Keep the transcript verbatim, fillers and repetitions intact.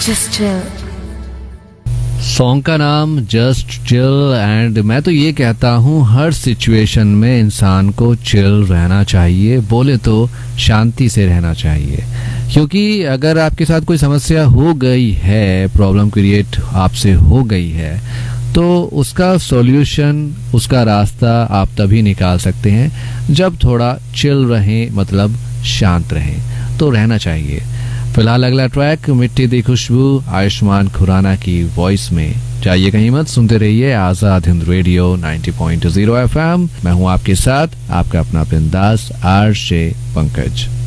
Just chill. Song का नाम just chill. And मैं तो ये कहता हूँ हर सिचुएशन में इंसान को चिल रहना चाहिए, बोले तो शांति से रहना चाहिए। क्योंकि अगर आपके साथ कोई समस्या हो गई है, प्रॉब्लम क्रिएट आपसे हो गई है, तो उसका सॉल्यूशन, उसका रास्ता आप तभी निकाल सकते हैं जब थोड़ा चिल रहें, मतलब शांत रहें। तो रहना चाहिए। फिलहाल अगला ट्रैक मिट्टी दी खुशबू, आयुष्मान खुराना की वॉइस में। जाइए कहीं मत, सुनते रहिए आजाद हिंद रेडियो नब्बे पॉइंट ज़ीरो एफएम। मैं हूं आपके साथ, आपका अपना बिंदास आरजे पंकज।